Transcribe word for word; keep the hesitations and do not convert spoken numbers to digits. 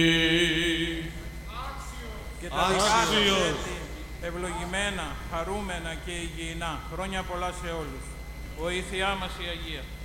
Και τα δικά σας ευλογημένα, χαρούμενα και υγιεινά. Χρόνια πολλά σε όλους. Βοήθειά μας η Αγία.